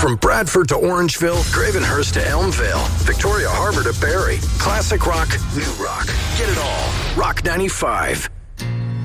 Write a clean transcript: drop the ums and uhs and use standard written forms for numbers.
From Bradford to Orangeville, Gravenhurst to Elmvale, Victoria Harbor to Barrie. Classic rock, new rock. Get it all. Rock 95.